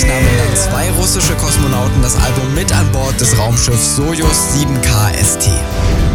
nahmen dann 2 russische Kosmonauten das Album mit an Bord des Raumschiffs Sojus 7K ST.